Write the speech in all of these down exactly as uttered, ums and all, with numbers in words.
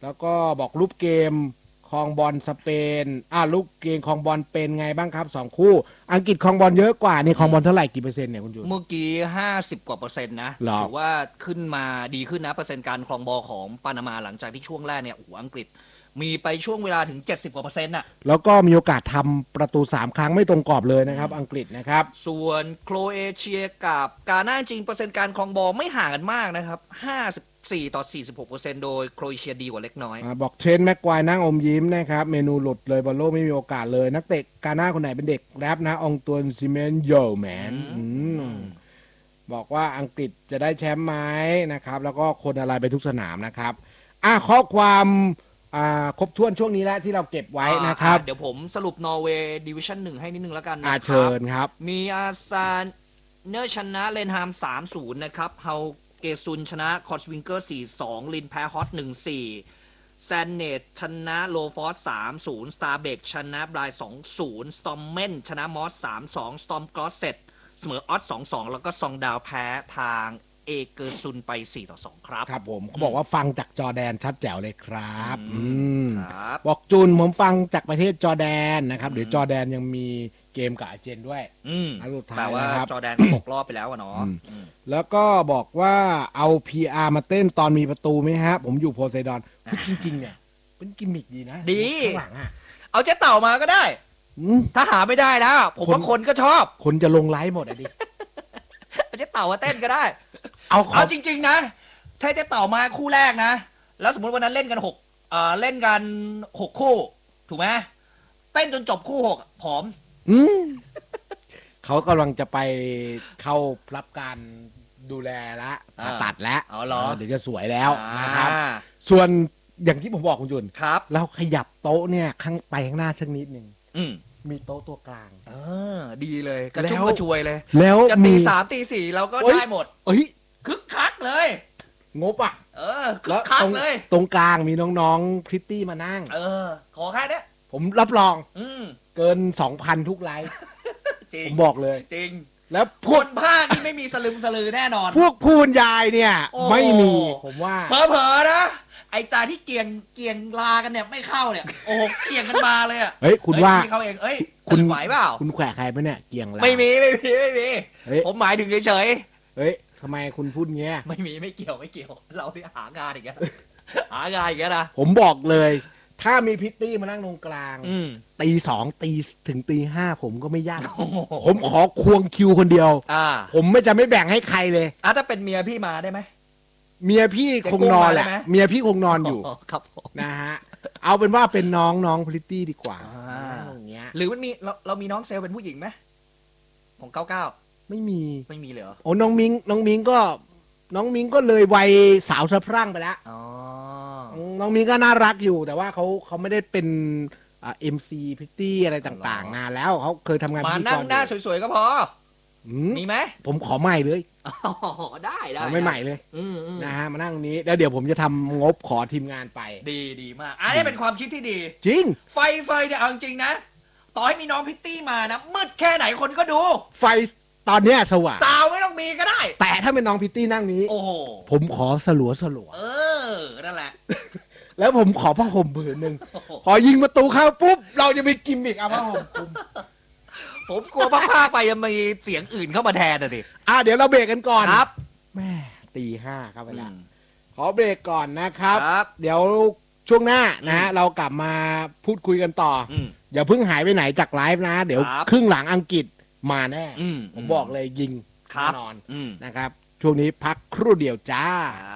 แล้วก็บอกรูปเกมครองบอลสเปนอ่ารูปเกมครองบอลเป็นไงบ้างครับสองคู่อังกฤษครองบอลเยอะกว่านี่ครองบอลเท่าไหร่กี่เปอร์เซ็นต์เนี่ยคุณจูนเมื่อกี้ห้าสิบกว่าเปอร์เซ็นต์นะถือว่าขึ้นมาดีขึ้นนะเปอร์เซ็นต์การครองบอลของปานามาหลังจากที่ช่วงแรกเนี่ยโอ้โหอังกฤษมีไปช่วงเวลาถึงเจ็ดสิบกว่าเปอร์เซ็นต์น่ะแล้วก็มีโอกาสทำประตูสามครั้งไม่ตรงกรอบเลยนะครับอังกฤษนะครับส่วนโครเอเชียกับกาน่าจริงเปอร์เซ็นต์การครองบอลไม่ห่างกันมากนะครับห้าสิบสี่ต่อสี่สิบหกเปอร์เซ็นต์โดยโครเอเชียดีกว่าเล็กน้อยบอกเทรนแม็กควายนั่งอมยิ้มนะครับเมนูหลุดเลยบอลโลกไม่มีโอกาสเลยนักเตะกาน่าคนไหนเป็นเด็กแรปนะองตวนซิเมนโยแมนบอกว่าอังกฤษจะได้แชมป์ไหมนะครับแล้วก็คนอะไรไปทุกสนามนะครับอ่ะข้อความครบถ้วนช่วงนี้แล้วที่เราเก็บไว้นะครับเดี๋ยวผมสรุปนอร์เวย์ดิวิชั่นหนึ่งให้นิดนึงแล้วกันนะครับเชิญครับมีอาซานเนอร์ชนะเลนฮาม สามศูนย์ นะครับเฮาเกซุนชนะคอร์สวิงเกอร์ สี่สอง ลินแพ้ฮอต หนึ่งสี่ แซนเนตชนะโลฟอส สามศูนย์ สตาร์เบกชนะบราย สองศูนย์ สตอมเมนชนะมอส สามสอง สตอมกรอสเซตเสมอออส สองสอง แล้วก็ซองดาวแพ้ทางเอเกอร์ซุนไป สี่ต่อสอง ครับครับผมเขาบอกว่าฟังจากจอร์แดนชัดแจ๋วเลยครับอืมครับบอกจูนผมฟังจากประเทศจอร์แดนนะครับเดี๋ยวจอร์แดนยังมีเกมกับอาร์เจนด้วยอืมสุดท้ายนะครับจอร์แดนก็ตกรอบไปแล้วเนาะแล้วก็บอกว่าเอา พี อาร์ มาเต้นตอนมีประตูไหมฮะผมอยู่โพไซดอนจริงๆเนี่ยเป็นกิมมิกดีนะดีข้างหลังอ่ะเอาเจ๊เต่ามาก็ได้ถ้าหาไม่ได้แล้วผมว่าคนก็ชอบคนจะลงไลฟ์หมดอ่ะดิเอาเจ๊เต่ามาเต้นก็ได้เอาเอาจริงๆนะถ้าเจ๊เต่ามาคู่แรกนะแล้วสมมติวันนั้นเล่นกันหกเอ่อเล่นกันหกคู่ถูกไหมเต้นจนจบคู่หกผอมอืมเขากำลังจะไปเข้ารับการดูแลละผ่าตัดแล้วเดี๋ยวจะสวยแล้วนะครับส่วนอย่างที่ผมบอกคุณจุนครับเราขยับโต๊ะเนี่ยข้างไปข้างหน้าสักนิดนึงมีโต๊ะตัวกลางเออดีเลยกระชุ่มกระชวยเลยแล้วจะตีสามตีสี่เราก็ได้หมดเอ้ยคึกคักเลยงบอ่ะเออคึกคักเลยตรงกลางมีน้องๆพริตตี้มานั่งเออขอแค่นี้ผมรับรองอืมเกิน สองพัน ทุกไลฟ์ผมบอกเลยจริงแล้วพวกภาคนี่ไม่มีสลึมสลือแน่นอนพวกผู้บรรยายเนี่ยไม่มีผมว่าเผลอๆนะไอ้จ่าที่เกี่ยงเกี่ยงลากันเนี่ยไม่เข้าเนี่ยโอ้เกี่ยงกันมาเลยอ่ะเฮ้ยคุณว่าเขาเองเอ้ยคุณไหวเปล่าคุณแขวะใครปะเนี่ยเกี่ยงลาไม่มีไม่มีไม่มีผมหมายถึงเฉยๆเฮ้ยทำไมคุณพูดเงี้ยไม่มีไม่เกี่ยวไม่เกี่ยวเราที่หางานอีกแล้วหางานอีกแล้วนะผมบอกเลยถ้ามีพิตตี้มานั่งตรงกลางตีสองตีถึงตีห้าผมก็ไม่ยากผมขอควงคิวคนเดียวผมไม่จะไม่แบ่งให้ใครเลยอ่ะถ้าเป็นเมียพี่มาได้ไหมเมียพี่คงนอนแหละเมียพี่คงนอนอยู่ครับนะฮะเอาเป็นว่าเป็นน้องน้องพิตตี้ดีกว่าอย่างเงี้ยหรือมันมีเราเรามีน้องเซลเป็นผู้หญิงไหมของเก้าเก้าไม่มีไม่มีเลยเหรอโอ้น้องมิงน้องมิงก็น้องมิงก็เลยวัยสาวสะพรั่งไปแล้วน้องมิงก็น่ารักอยู่แต่ว่าเขาเขาไม่ได้เป็นอ่าเอ็มซีพิตตี้อะไรต่างๆนานแล้วเขาเคยทำงานพิธีกรมานั่งหน้าสวยๆก็พอมีไหมผมขอใหม่เลยได้ได้ไม่ใหม่เลยนะฮะมานั่งตรงนี้แล้วเดี๋ยวผมจะทำงบขอทีมงานไปดีดีมากอันนี้เป็นความคิดที่ดีจริงไฟไฟเนี่ยเอาจริงนะต่อให้มีน้องพิตตี้มานะมืดแค่ไหนคนก็ดูไฟตอนเนี้ยสว่างสาวไม่ต้องมีก็ได้แต่ถ้าเป็นน้องพิตตี้นั่งนี้โอ้โหผมขอสลัวสลัวเออนั่นแหละแล้วผมขอผ้าห่มผืนหนึ่งพอยิงประตูเข้าปุ๊บเราจะมีกิมมิกเอาผ้าห่มคลุมผมกลัวผ้าไปยังมีเสียงอื่นเข้ามาแทนอ่ะดิอ่ะเดี๋ยวเราเบรกกันก่อนครับแม่ตีห้าครับเวลาขอเบรกก่อนนะครับเดี๋ยวช่วงหน้านะฮะเรากลับมาพูดคุยกันต่ออย่าเพิ่งหายไปไหนจากไลฟ์นะเดี๋ยวครึ่งหลังอังกฤษมาแน่ผมบอกเลยยิงแน่นอนนะครับช่วงนี้พักครู่เดียวจ้า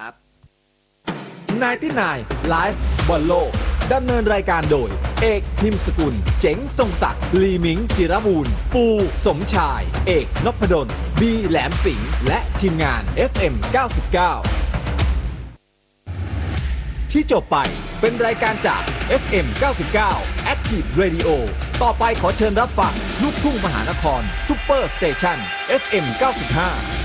ไนน์ตี้ไนน์ไลฟ์บอลโลกดำเนินรายการโดยเอกพิมพ์สกุลเจ๋งทรงศักดิ์ลีมิงจิรบูรณ์ปูสมชายเอกนพดลบีแหลมสิงห์และทีมงาน เอฟ เอ็ม เก้าสิบเก้า ที่จบไปเป็นรายการจาก เอฟ เอ็ม เก้าสิบเก้า Active Radio ต่อไปขอเชิญรับฟังลูกทุ่งมหานครซุปเปอร์สเตชัน เอฟ เอ็ม เก้าสิบห้า